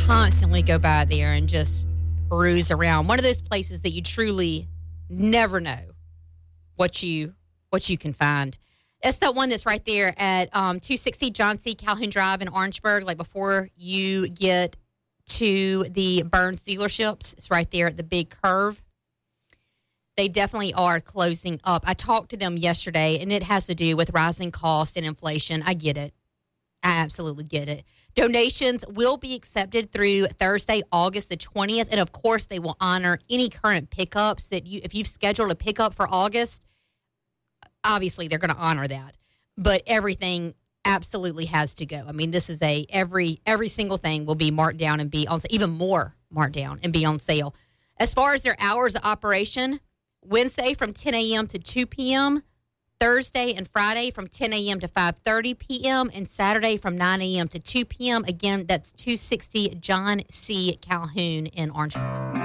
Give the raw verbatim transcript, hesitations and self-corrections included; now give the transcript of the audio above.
constantly go by there and just peruse around. One of those places that you truly never know what you what you can find. It's that one that's right there at um, two sixty John C. Calhoun Drive in Orangeburg, like before you get to the Burns dealerships. It's right there at the big curve. They definitely are closing up. I talked to them yesterday, and it has to do with rising cost and inflation. I get it. I absolutely get it. Donations will be accepted through Thursday, August the twentieth. And, of course, they will honor any current pickups that you, if you've scheduled a pickup for August, obviously they're going to honor that. But everything absolutely has to go. I mean, this is a, every every single thing will be marked down and be on sale, even more marked down and be on sale. As far as their hours of operation, Wednesday from ten a.m. to two p.m., Thursday and Friday from ten a.m. to five thirty p.m., and Saturday from nine a.m. to two p.m. Again, that's two sixty John C. Calhoun in Orangeburg.